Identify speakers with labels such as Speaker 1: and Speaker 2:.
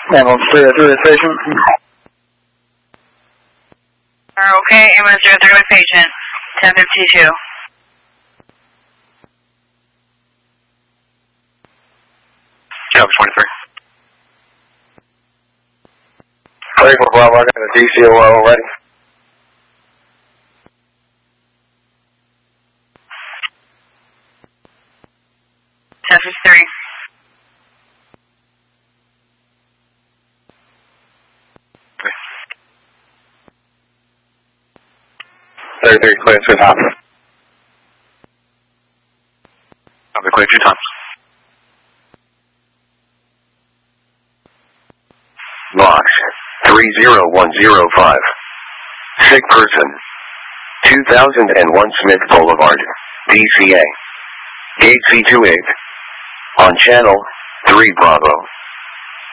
Speaker 1: Ambulance 303 with patient.
Speaker 2: Okay, ambulance 303 with patient. 1052.
Speaker 3: Copy 23.
Speaker 4: Frankfurt Bravo, I got a DCOL ready.
Speaker 2: Three.
Speaker 3: Okay.
Speaker 4: 33 clear, two times.
Speaker 3: Copy, clear 2 times.
Speaker 4: Lox 30105. Sick person. 2001 Smith Boulevard, DCA. Gate C28. On channel 3 Bravo.